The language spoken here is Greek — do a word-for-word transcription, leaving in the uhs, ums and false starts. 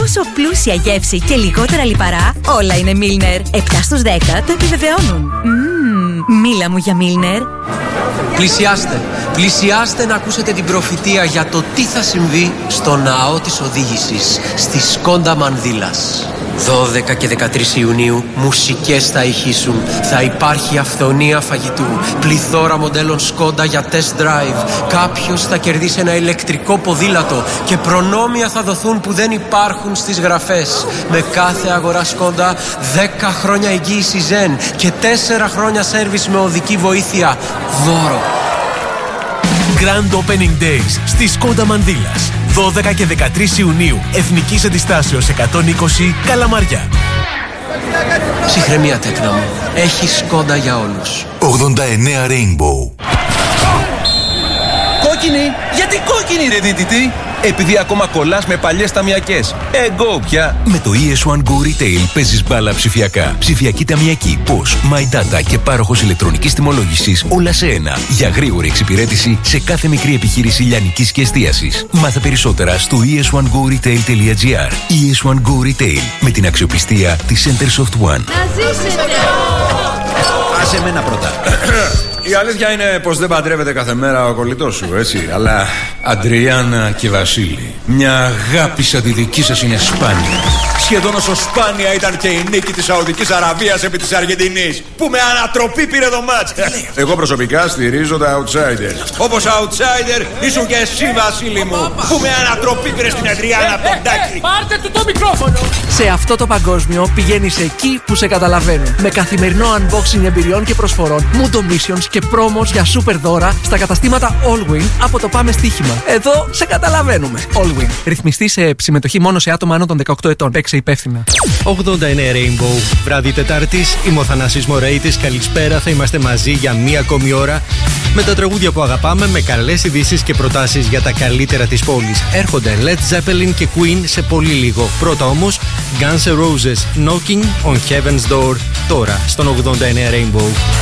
τόσο πλούσια γεύση και λιγότερα λιπαρά, όλα είναι Milner. επτά στους δέκα το επιβεβαιώνουν. Μμμ, μίλα μου για Milner. Πλησιάστε, πλησιάστε να ακούσετε την προφητεία για το τι θα συμβεί στο ναό της οδήγησης στη Σκόντα Μανδύλας. δώδεκα και δεκατρείς Ιουνίου μουσικές θα ηχήσουν. Θα υπάρχει αυθονία φαγητού, πληθώρα μοντέλων Σκόντα για test drive. Κάποιος θα κερδίσει ένα ηλεκτρικό ποδήλατο και προνόμια θα δοθούν που δεν υπάρχουν στις γραφές. Με κάθε αγορά Σκόντα δέκα χρόνια εγγύηση Zen και τέσσερα χρόνια σέρβις με οδική βοήθεια δώρο. Grand Opening Days στη Σκόντα Μανδύλας. δώδεκα και δεκατρείς Ιουνίου. Εθνικής Αντιστάσεως εκατόν είκοσι, Καλαμαριά. Ψυχραιμία, τέκνα μου. Έχει Σκόντα για όλους. ογδόντα εννέα Rainbow. Κόκκινη! Γιατί κόκκινη ρε δίτητη? Επειδή ακόμα κολλάς με παλιές ταμιακές. Εγώ πια. Με το ι ες βαν Go Retail παίζεις μπάλα ψηφιακά. Ψηφιακή ταμιακή, πώς, My Data και πάροχος ηλεκτρονικής τιμολόγησης, όλα σε ένα. Για γρήγορη εξυπηρέτηση σε κάθε μικρή επιχείρηση λιανικής και εστίασης. Μάθε περισσότερα στο ι ες βαν go retail τελεία τζι άρ. ι ες βαν Go Retail, με την αξιοπιστία της Centersoft One. Να ζήσετε! Άσε εμένα πρώτα. Η αλήθεια είναι πως δεν παντρεύεται κάθε μέρα ο κολλητός σου, έτσι. Αλλά Αντριάννα και Βασίλη, μια αγάπη σαν τη δική σας είναι σπάνια. Σχεδόν όσο σπάνια ήταν και η νίκη της Σαουδικής Αραβίας επί της Αργεντινής, που με ανατροπή πήρε το μάτς. Εγώ προσωπικά στηρίζω τα outsiders. Όπως outsider ήσουν και εσύ, Βασίλη μου, που με ανατροπή πήρε στην Αντριάννα Ποντάκη. Πάρτε του το μικρόφωνο! Σε αυτό το παγκόσμιο πηγαίνεις εκεί που σε καταλαβαίνουν. Με καθημερινό unboxing εμπειριών και προσφορών, Mundo Missions και πρόμος για super δώρα στα καταστήματα Allwin από το Πάμε Στοίχημα. Εδώ σε καταλαβαίνουμε. Allwin. Ρυθμιστή σε συμμετοχή μόνο σε άτομα άνω των δεκαοκτώ ετών. Παίξε υπεύθυνα. ογδόντα εννέα Rainbow. Βράδυ Τετάρτης, είμαι ο Θανάσης Μωρέιτης. Καλησπέρα, θα είμαστε μαζί για μία ακόμη ώρα με τα τραγούδια που αγαπάμε, με καλές ειδήσεις και προτάσεις για τα καλύτερα της πόλης. Έρχονται Led Zeppelin και Queen σε πολύ λίγο. Πρώτα όμως, Guns N' Roses, Knocking on Heaven's Door, τώρα στον ογδόντα εννέα Rainbow.